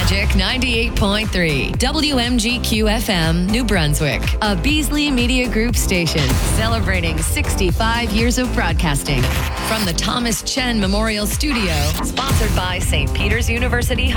Magic 98.3, WMGQ FM, New Brunswick, a Beasley Media Group station celebrating 65 years of broadcasting. From the Thomas Chen Memorial Studio, sponsored by St. Peter's University